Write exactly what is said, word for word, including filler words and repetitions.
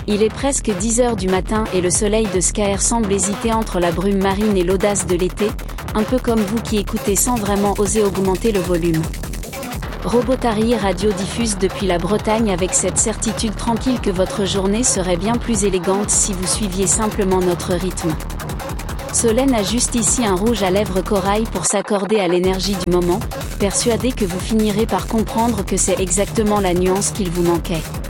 Il est presque dix heures du matin et le soleil de Skaer semble hésiter entre la brume marine et l'audace de l'été, un peu comme vous qui écoutez sans vraiment oser augmenter le volume. Robotari Radio diffuse depuis la Bretagne avec cette certitude tranquille que votre journée serait bien plus élégante si vous suiviez simplement notre rythme. Solène a juste ici un rouge à lèvres corail pour s'accorder à l'énergie du moment, persuadée que vous finirez par comprendre que c'est exactement la nuance qu'il vous manquait.